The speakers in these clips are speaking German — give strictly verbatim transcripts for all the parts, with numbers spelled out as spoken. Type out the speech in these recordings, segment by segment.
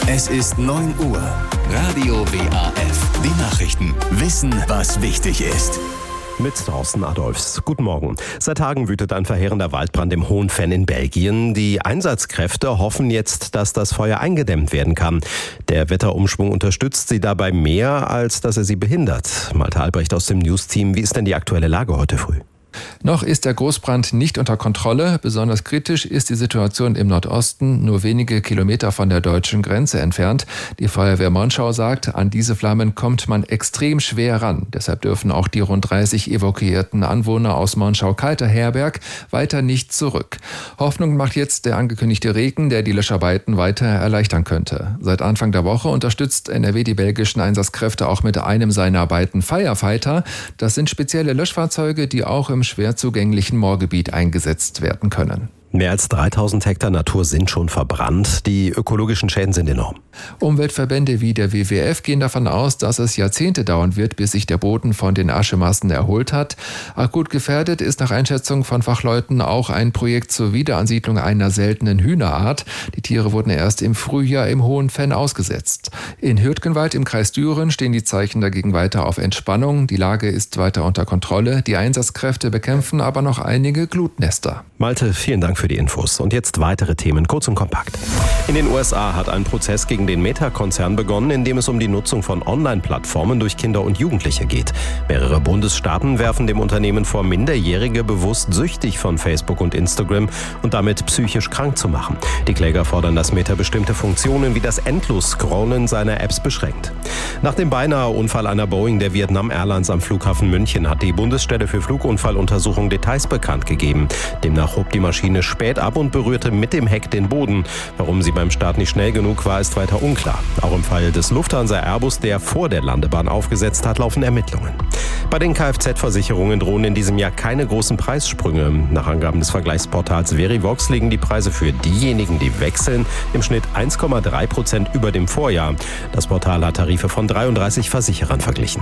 Es ist neun Uhr. Radio W A F. Die Nachrichten. Wissen, was wichtig ist. Mit Thorsten Adolfs. Guten Morgen. Seit Tagen wütet ein verheerender Waldbrand im Hohenvenn in Belgien. Die Einsatzkräfte hoffen jetzt, dass das Feuer eingedämmt werden kann. Der Wetterumschwung unterstützt sie dabei mehr, als dass er sie behindert. Malte Albrecht aus dem News-Team. Wie ist denn die aktuelle Lage heute früh? Noch ist der Großbrand nicht unter Kontrolle. Besonders kritisch ist die Situation im Nordosten, nur wenige Kilometer von der deutschen Grenze entfernt. Die Feuerwehr Monschau sagt, an diese Flammen kommt man extrem schwer ran. Deshalb dürfen auch die rund dreißig evakuierten Anwohner aus Monschau-Kalter-Herberg weiter nicht zurück. Hoffnung macht jetzt der angekündigte Regen, der die Löscharbeiten weiter erleichtern könnte. Seit Anfang der Woche unterstützt N R W die belgischen Einsatzkräfte auch mit einem seiner beiden Firefighter. Das sind spezielle Löschfahrzeuge, die auch im schwer zugänglichen Moorgebiet eingesetzt werden können. Mehr als dreitausend Hektar Natur sind schon verbrannt. Die ökologischen Schäden sind enorm. Umweltverbände wie der W W F gehen davon aus, dass es Jahrzehnte dauern wird, bis sich der Boden von den Aschemassen erholt hat. Akut gefährdet ist nach Einschätzung von Fachleuten auch ein Projekt zur Wiederansiedlung einer seltenen Hühnerart. Die Tiere wurden erst im Frühjahr im Hohenvenn ausgesetzt. In Hürtgenwald im Kreis Düren stehen die Zeichen dagegen weiter auf Entspannung. Die Lage ist weiter unter Kontrolle. Die Einsatzkräfte bekämpfen aber noch einige Glutnester. Malte, vielen Dank für die Infos. Und jetzt weitere Themen, kurz und kompakt. In den U S A hat ein Prozess gegen den Meta-Konzern begonnen, in dem es um die Nutzung von Online-Plattformen durch Kinder und Jugendliche geht. Mehrere Bundesstaaten werfen dem Unternehmen vor, Minderjährige bewusst süchtig von Facebook und Instagram und damit psychisch krank zu machen. Die Kläger fordern, dass Meta bestimmte Funktionen wie das Endlos-Scrollen seiner Apps beschränkt. Nach dem beinahe Unfall einer Boeing der Vietnam Airlines am Flughafen München hat die Bundesstelle für Flugunfalluntersuchung Details bekannt gegeben. Demnach hob die Maschine spät ab und berührte mit dem Heck den Boden. Warum sie beim Start nicht schnell genug war, ist weiter unklar. Auch im Fall des Lufthansa Airbus, der vor der Landebahn aufgesetzt hat, laufen Ermittlungen. Bei den Kfz-Versicherungen drohen in diesem Jahr keine großen Preissprünge. Nach Angaben des Vergleichsportals Verivox liegen die Preise für diejenigen, die wechseln, im Schnitt eins Komma drei Prozent über dem Vorjahr. Das Portal hat Tarife von dreiunddreißig Versicherern verglichen.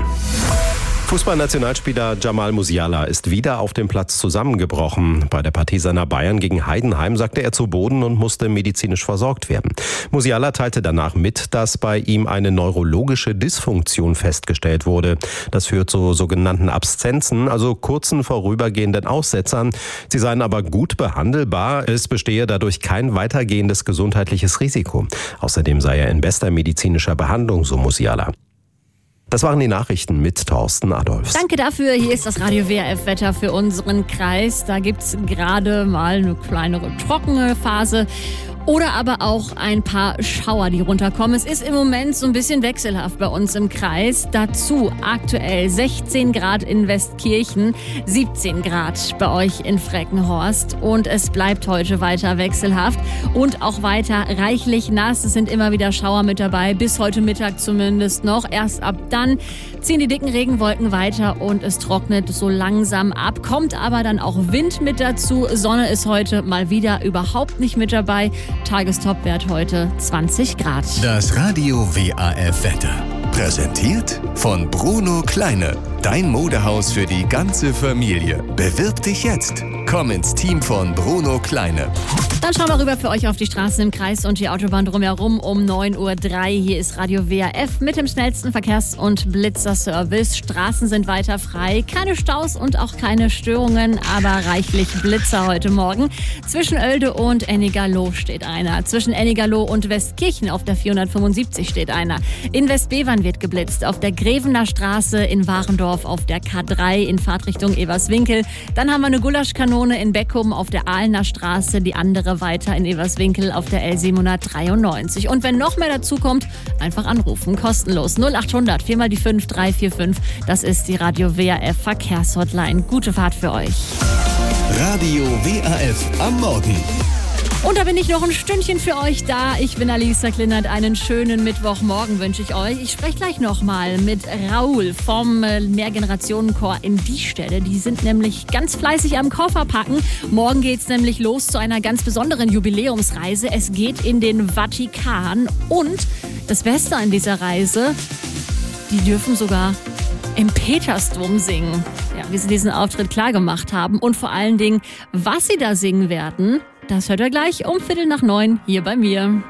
Fußballnationalspieler Jamal Musiala ist wieder auf dem Platz zusammengebrochen. Bei der Partie seiner Bayern gegen Heidenheim sagte er zu Boden und musste medizinisch versorgt werden. Musiala teilte danach mit, dass bei ihm eine neurologische Dysfunktion festgestellt wurde. Das führt zu sogenannten Abszenzen, also kurzen vorübergehenden Aussetzern. Sie seien aber gut behandelbar. Es bestehe dadurch kein weitergehendes gesundheitliches Risiko. Außerdem sei er in bester medizinischer Behandlung, so Musiala. Das waren die Nachrichten mit Thorsten Adolfs. Danke dafür. Hier ist das Radio W A F-Wetter für unseren Kreis. Da gibt es gerade mal eine kleinere trockene Phase. Oder aber auch ein paar Schauer, die runterkommen. Es ist im Moment so ein bisschen wechselhaft bei uns im Kreis. Dazu aktuell sechzehn Grad in Westkirchen, siebzehn Grad bei euch in Freckenhorst. Und es bleibt heute weiter wechselhaft und auch weiter reichlich nass. Es sind immer wieder Schauer mit dabei, bis heute Mittag zumindest noch. Erst ab dann ziehen die dicken Regenwolken weiter und es trocknet so langsam ab. Kommt aber dann auch Wind mit dazu. Sonne ist heute mal wieder überhaupt nicht mit dabei. Tagestopwert heute zwanzig Grad. Das Radio W A F-Wetter. Präsentiert von Bruno Kleine. Dein Modehaus für die ganze Familie. Bewirb dich jetzt. Komm ins Team von Bruno Kleine. Dann schauen wir rüber für euch auf die Straßen im Kreis und die Autobahn drumherum um neun Uhr drei. Hier ist Radio W A F mit dem schnellsten Verkehrs- und Blitzerservice. Straßen sind weiter frei. Keine Staus und auch keine Störungen, aber reichlich Blitzer heute Morgen. Zwischen Oelde und Ennigerloh steht einer. Zwischen Ennigerloh und Westkirchen auf der vierhundertfünfundsiebzig steht einer. In Westbevern wird geblitzt. Auf der Grevener Straße in Warendorf auf der K drei in Fahrtrichtung Everswinkel. Dann haben wir eine Gulaschkanone in Beckum auf der Ahlener Straße. Die andere weiter in Everswinkel auf der L siebenhundertdreiundneunzig. Und wenn noch mehr dazu kommt, einfach anrufen, kostenlos. null achthundert, vier mal die fünf, drei vier fünf. Das ist die Radio W A F Verkehrshotline. Gute Fahrt für euch. Radio W A F am Morgen. Und da bin ich noch ein Stündchen für euch da. Ich bin Alisa Klindert. Einen schönen Mittwochmorgen wünsche ich euch. Ich spreche gleich nochmal mit Raoul vom Mehrgenerationenchor in die Stelle. Die sind nämlich ganz fleißig am Kofferpacken. Morgen geht's nämlich los zu einer ganz besonderen Jubiläumsreise. Es geht in den Vatikan. Und das Beste an dieser Reise, die dürfen sogar im Petersdom singen. Ja, wie sie diesen Auftritt klar gemacht haben. Und vor allen Dingen, was sie da singen werden, das hört ihr gleich um Viertel nach neun hier bei mir.